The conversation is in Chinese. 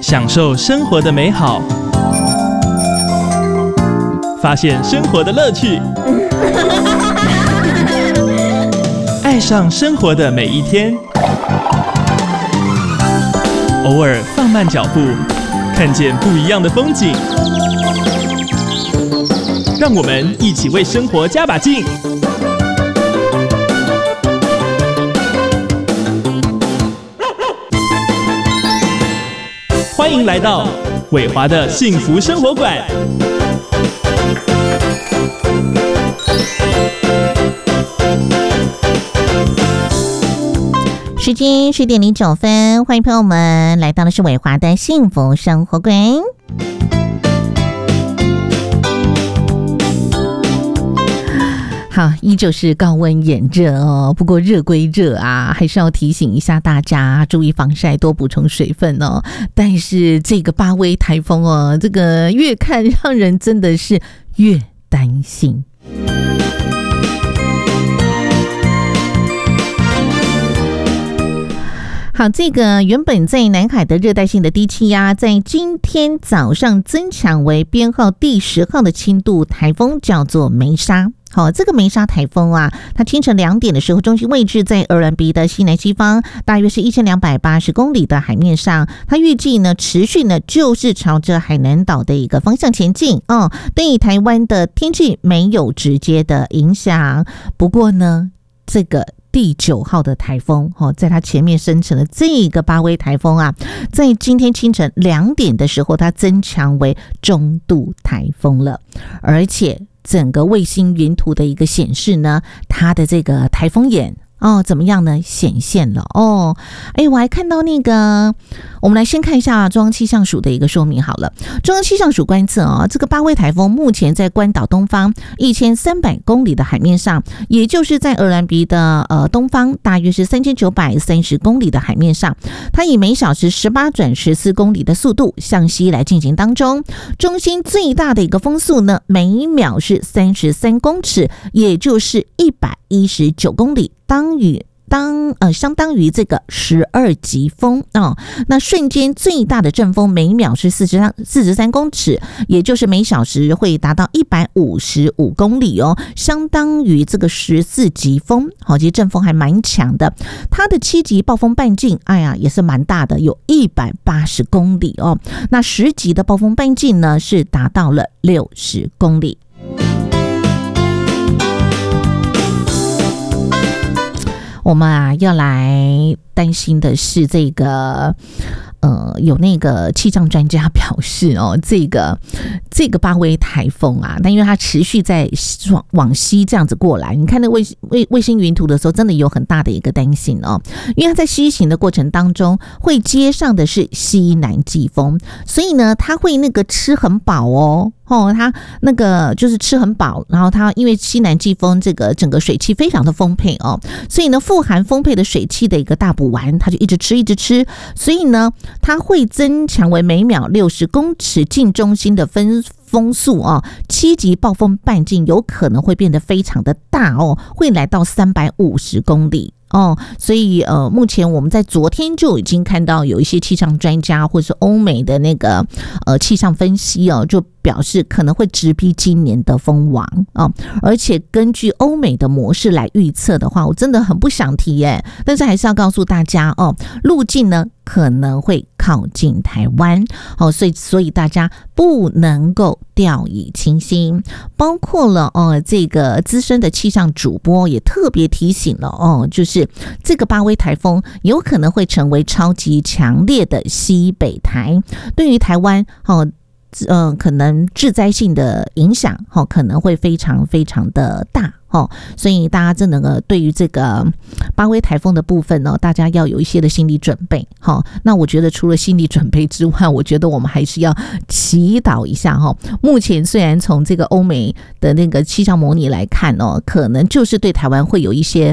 享受生活的美好，发现生活的乐趣，爱上生活的每一天。偶尔放慢脚步，看见不一样的风景。让我们一起为生活加把劲。欢迎来到伟华的幸福生活馆。 时间10点09分，欢迎朋友们来到的是伟华的幸福生活馆。好，依旧是高温炎热哦，不过热归热啊，还是要提醒一下大家注意防晒，多补充水分哦。但是这个巴威台风哦，这个越看让人真的是越担心。好，这个原本在南海的热带性的低气压，在今天早上增强为编号第10号的轻度台风，叫做梅莎。好，这个梅莎台风啊，它清晨2点的时候，中心位置在鹅銮鼻的西南西方，大约是1280公里的海面上。它预计呢，持续呢就是朝着海南岛的一个方向前进哦，对台湾的天气没有直接的影响。不过呢，这个第9号的台风在它前面生成的这个巴威台风啊，在今天清晨2点的时候，它增强为中度台风了，而且整个卫星云图的一个显示呢，它的这个台风眼怎么样呢？显现了哦。我还看到那个，我们来先看一下中央气象署的一个说明好了。中央气象署观测这个巴威台风目前在关岛东方1300公里的海面上，也就是在鹅銮鼻的东方，大约是3930公里的海面上，它以每小时18转14公里的速度向西来进行当中。中心最大的一个风速呢，每秒是33公尺，也就是119公里。相当于这个12级风那瞬间最大的阵风每秒是43公尺，也就是每小时会达到155公里相当于这个14级风。其实阵风还蛮强的，它的7级暴风半径也是蛮大的，有180公里那10级的暴风半径呢是达到了60公里。我们要来担心的是这个有那个气象专家表示这个巴威台风啊，但因为它持续在往西这样子过来，你看那卫星云图的时候，真的有很大的一个担心因为它在西行的过程当中会接上的是西南季风，所以呢它会那个吃很饱它那个就是吃很饱，然后它因为西南季风这个整个水汽非常的丰沛所以呢富含丰沛的水汽的一个大补丸，它就一直吃，所以呢它会增强为每秒60公尺近中心的风速7级暴风半径有可能会变得非常的大会来到350公里所以目前我们在昨天就已经看到有一些气象专家或是欧美的那个气象分析就表示可能会直逼今年的风王而且根据欧美的模式来预测的话，我真的很不想提但是还是要告诉大家路径呢可能会靠近台湾所以大家不能够掉以轻心，包括了这个资深的气象主播也特别提醒了就是这个巴威台风有可能会成为超级强烈的西北台，对于台湾可能致灾性的影响可能会非常非常的大所以大家真的对于这个巴威台风的部分大家要有一些的心理准备那我觉得除了心理准备之外，我觉得我们还是要祈祷一下目前虽然从这个欧美的那个气象模拟来看可能就是对台湾会有一些